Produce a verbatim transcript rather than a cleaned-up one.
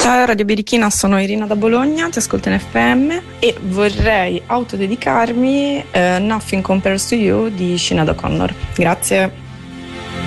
Ciao Radio Birichina, sono Irina da Bologna, ti ascolto in F M e vorrei autodedicarmi eh, Nothing Compares to You di Sinéad O'Connor. Grazie.